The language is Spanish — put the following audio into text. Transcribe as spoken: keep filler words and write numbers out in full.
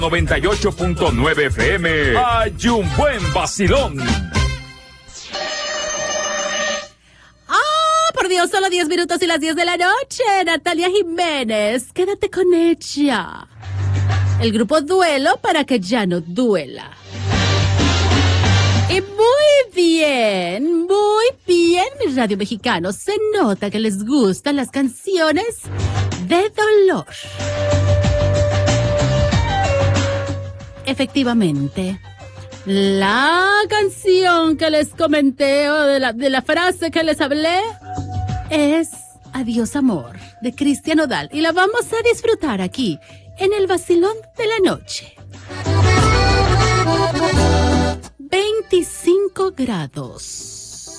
noventa y ocho punto nueve F M. Hay un buen vacilón. ¡Ah, por Dios! Solo diez minutos y las diez de la noche. Natalia Jiménez, quédate con ella. El grupo Duelo para que ya no duela. Y muy bien, muy bien, mis radio mexicanos. Se nota que les gustan las canciones de dolor. Efectivamente, la canción que les comenté o de la, de la frase que les hablé es Adiós Amor, de Cristian Nodal. Y la vamos a disfrutar aquí, en el vacilón de la noche. veinticinco grados.